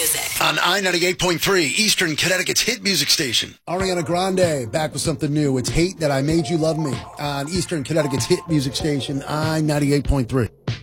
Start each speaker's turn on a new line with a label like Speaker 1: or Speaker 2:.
Speaker 1: music.
Speaker 2: On I-98.3, Eastern Connecticut's hit music station.
Speaker 3: Ariana Grande, back with something new. It's Hate That I Made You Love Me on Eastern Connecticut's hit music station, I-98.3.